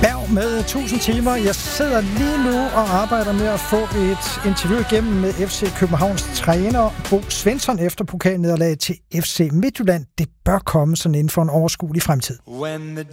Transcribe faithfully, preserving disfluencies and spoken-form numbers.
Berg med tusind timer. Jeg sidder lige nu og arbejder med at få et interview igennem med F C Københavns træner Bo Svensson efter pokalnederlaget til F C Midtjylland. Det bør komme sådan inden for en overskuelig fremtid.